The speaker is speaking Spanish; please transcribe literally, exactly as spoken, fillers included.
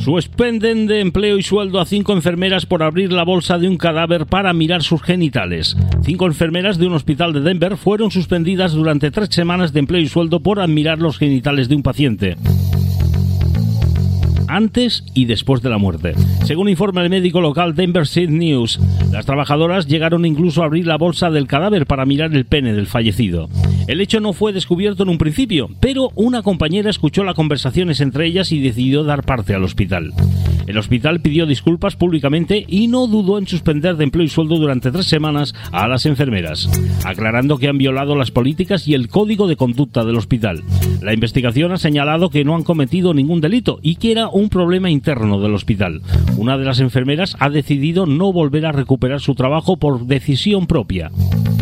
Suspenden de empleo y sueldo a cinco enfermeras por abrir la bolsa de un cadáver para mirar sus genitales. Cinco enfermeras de un hospital de Denver fueron suspendidas durante tres semanas de empleo y sueldo por admirar los genitales de un paciente antes y después de la muerte. Según informa el médico local Denver City News, las trabajadoras llegaron incluso a abrir la bolsa del cadáver para mirar el pene del fallecido. El hecho no fue descubierto en un principio, pero una compañera escuchó las conversaciones entre ellas y decidió dar parte al hospital. El hospital pidió disculpas públicamente y no dudó en suspender de empleo y sueldo durante tres semanas a las enfermeras, aclarando que han violado las políticas y el código de conducta del hospital. La investigación ha señalado que no han cometido ningún delito y que era un problema interno del hospital. Una de las enfermeras ha decidido no volver a recuperar su trabajo por decisión propia.